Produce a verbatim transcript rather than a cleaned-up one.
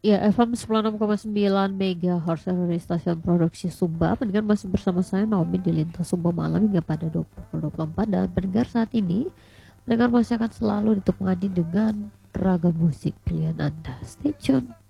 Ya, F M sembilan puluh enam koma sembilan MHz dari stasiun produksi Sumba. Pendengar masih bersama saya Naomi di Lintas Sumba Malam hingga pada dua puluh dua puluh empat, dan pendengar saat ini pendengar masih akan selalu ditemani dengan ragam musik pilihan Anda. Stay tune.